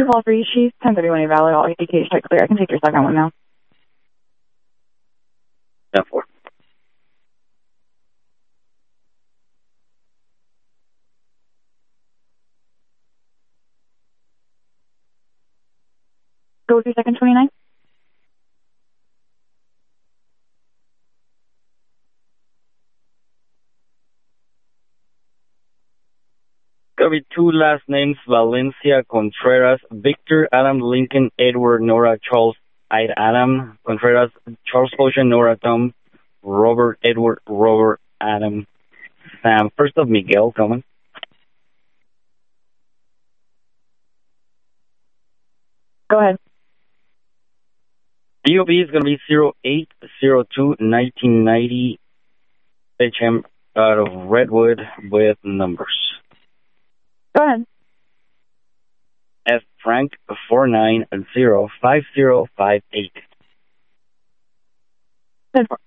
call for Chief, 1031 valid, all ATK check clear. I can take your second one now. 10-4. Go with your second 29. Gonna be two last names: Valencia Contreras, Victor Adam Lincoln Edward Nora Charles Adam Contreras, Charles Ocean Nora Tom Robert Edward Robert Adam Sam. First of Miguel coming. Go ahead. DOB is going to be 0802-1990 HM out of Redwood with numbers. Go ahead. F. Frank 4905058. 10-4.